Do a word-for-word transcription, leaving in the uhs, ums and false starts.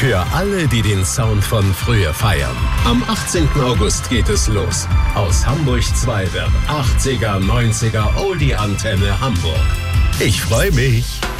Für alle, die den Sound von früher feiern. Am achtzehnten August geht es los. Aus Hamburg zwei wird achtziger, neunziger Oldie-Antenne Hamburg. Ich freue mich.